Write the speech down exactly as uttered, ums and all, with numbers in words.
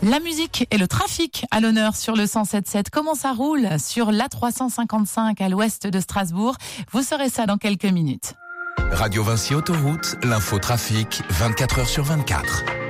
La musique et le trafic à l'honneur sur le cent sept sept. Comment ça roule sur l'A trois cent cinquante-cinq à l'ouest de Strasbourg? Vous saurez ça dans quelques minutes. Radio Vinci Autoroute, l'info trafic, vingt-quatre heures sur vingt-quatre.